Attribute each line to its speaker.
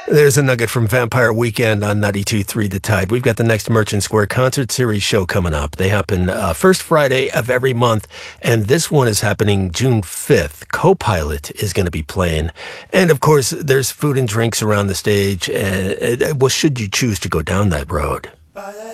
Speaker 1: There's a nugget from Vampire Weekend on 92.3 The Tide. We've got the next Merchant Square Concert Series show coming up. They happen first Friday of every month, and this one is happening June 5th. Copilot is going to be playing. And, of course, there's food and drinks around the stage. Well, should you choose to go down that road?